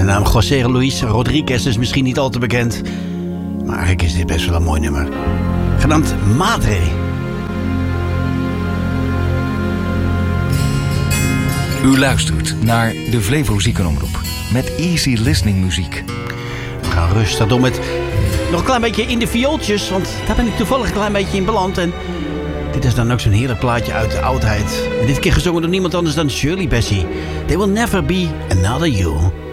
naam José Luis Rodríguez is misschien niet al te bekend. Maar eigenlijk is dit best wel een mooi nummer. Genaamd Madre. U luistert naar de Flevo Ziekenomroep met easy listening muziek. We gaan rustig door met nog een klein beetje in de viooltjes, want daar ben ik toevallig een klein beetje in beland. En dit is dan ook zo'n heerlijk plaatje uit de oudheid. En dit keer gezongen door niemand anders dan Shirley Bassey. There will never be another you.